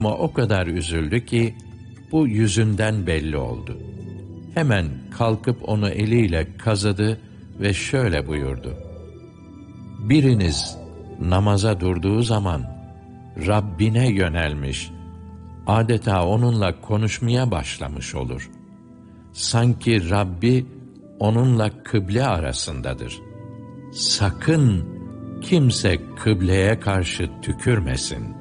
Ama o kadar üzüldü ki bu yüzünden belli oldu. Hemen kalkıp onu eliyle kazıdı ve şöyle buyurdu: biriniz namaza durduğu zaman Rabbine yönelmiş, adeta onunla konuşmaya başlamış olur. Sanki Rabbi onunla kıble arasındadır. Sakın kimse kıbleye karşı tükürmesin.